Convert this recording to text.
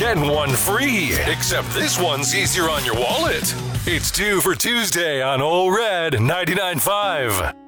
get one free. Except this one's easier on your wallet. It's 2 for Tuesday on Ole Red 99.5.